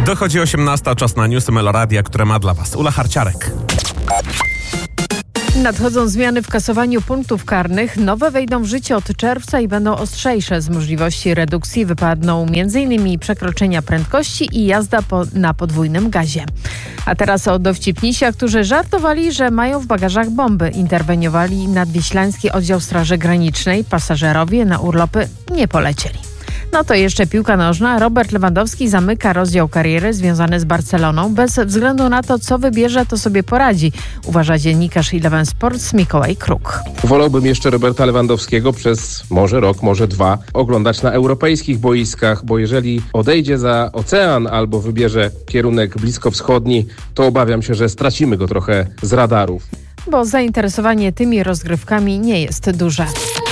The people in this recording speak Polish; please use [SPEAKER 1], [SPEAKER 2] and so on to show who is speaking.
[SPEAKER 1] Dochodzi 18, czas na newsy Meloradia, które ma dla Was Ula Harciarek.
[SPEAKER 2] Nadchodzą zmiany w kasowaniu punktów karnych. Nowe wejdą w życie od czerwca i będą ostrzejsze. Z możliwości redukcji wypadną m.in. przekroczenia prędkości i jazda na podwójnym gazie. A teraz o dowcipnisiach, którzy żartowali, że mają w bagażach bomby. Interweniowali nadwiślański oddział Straży Granicznej. Pasażerowie na urlopy nie polecieli. No to jeszcze piłka nożna. Robert Lewandowski zamyka rozdział kariery związany z Barceloną. Bez względu na to, co wybierze, to sobie poradzi, uważa dziennikarz Eleven Sports Mikołaj Kruk.
[SPEAKER 3] Wolałbym jeszcze Roberta Lewandowskiego przez może rok, może dwa oglądać na europejskich boiskach, bo jeżeli odejdzie za ocean albo wybierze kierunek bliskowschodni, to obawiam się, że stracimy go trochę z radarów.
[SPEAKER 2] Bo zainteresowanie tymi rozgrywkami nie jest duże.